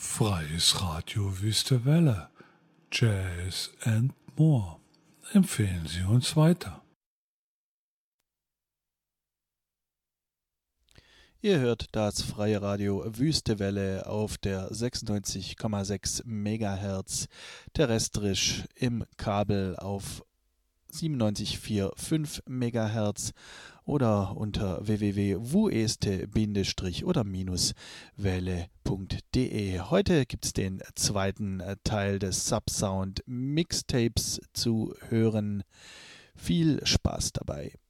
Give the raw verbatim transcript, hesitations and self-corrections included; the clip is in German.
Freies Radio Wüste Welle, Jazz and more. Empfehlen Sie uns weiter. Ihr hört das Freie Radio Wüste Welle auf der sechsundneunzig Komma sechs Megahertz, terrestrisch im Kabel auf siebenundneunzig Komma vier fünf Megahertz oder unter w w w punkt wueste oder minus welle punkt de. Heute gibt es den zweiten Teil des Subsound Mixtapes zu hören. Viel Spaß dabei.